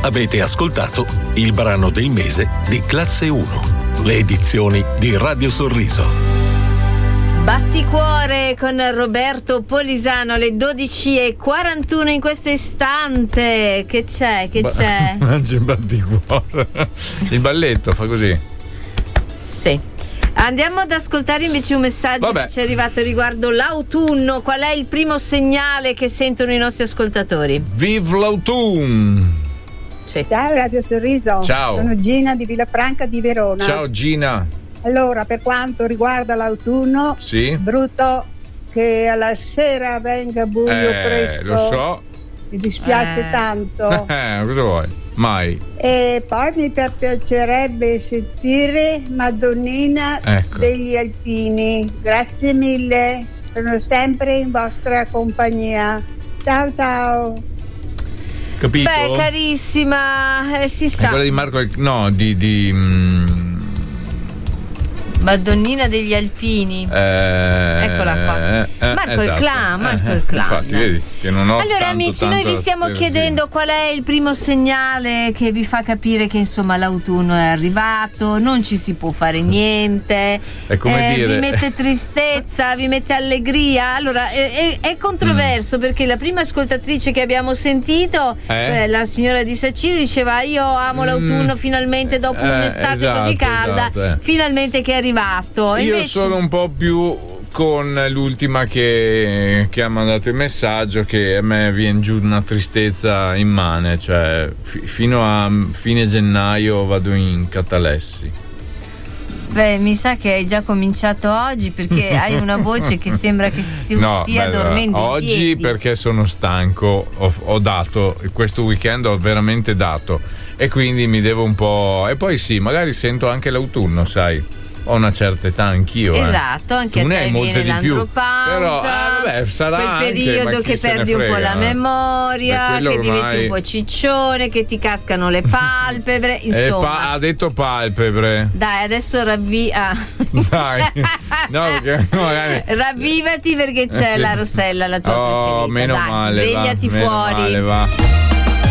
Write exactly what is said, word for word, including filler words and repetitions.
Avete ascoltato il brano del mese di Classe uno, le edizioni di Radio Sorriso. Batticuore con Roberto Polisano alle dodici e quarantuno in questo istante. Che c'è? Che c'è? Mangi batticuore. Il balletto fa così. Sì. Andiamo ad ascoltare invece un messaggio Vabbè. che ci è arrivato riguardo l'autunno. Qual è il primo segnale che sentono i nostri ascoltatori? Vive l'autunno! Sì. Ciao Radio Sorriso. Ciao. Sono Gina di Villafranca di Verona. Ciao Gina. Allora, per quanto riguarda l'autunno, Sì. brutto che alla sera venga buio Eh, presto. lo so. Mi dispiace Eh. tanto. Eh, cosa vuoi? Mai. E poi mi piacerebbe sentire Madonnina Ecco. degli Alpini. Grazie mille, sono sempre in vostra compagnia. Ciao ciao. Capito? Beh, carissima, eh, si È sa. quella di Marco, no, di, di mm, Madonnina degli Alpini. eh, Eccola qua. eh, eh, Marco il esatto. Clan, Marco Eh, il Clan. Infatti, vedi che non ho Allora tanto, amici, tanto noi vi stiamo da- chiedendo qual è il primo segnale che vi fa capire che insomma l'autunno è arrivato, non ci si può fare niente. È come eh, dire- vi mette tristezza, vi mette allegria. Allora è, è- è controverso perché la prima ascoltatrice che abbiamo sentito, Eh? eh, la signora di Saciro, diceva io amo Mm. l'autunno finalmente dopo Eh, un'estate esatto, così calda, esatto, eh. finalmente che è arrivato. Io Invece- sono un po' più con l'ultima che, che ha mandato il messaggio, che a me viene giù una tristezza immane, cioè fi- fino a fine gennaio vado in catalessi. Beh, mi sa che hai già cominciato oggi perché hai una voce che sembra che tu No, stia beh, dormendo in oggi piedi. perché sono stanco, ho, ho dato, questo weekend ho veramente dato e quindi mi devo un po'... E poi sì, magari sento anche l'autunno, sai, ho una certa età anch'io. Esatto, eh. anche Tu a ne te hai molte viene di più, l'andropausa, però eh, vabbè, sarà quel anche, periodo ma chi che se ne perdi un po' frega, la eh. memoria, Beh, quello che diventi ormai- un po' ciccione, che ti cascano le palpebre, Eh, insomma. pa- ha detto palpebre. Dai, adesso ravvi- ah. Dai, no, perché magari... ravvivati perché c'è Eh, sì. la Rossella, la tua Oh, preferita. meno Dai, male, svegliati va, meno fuori. male, va.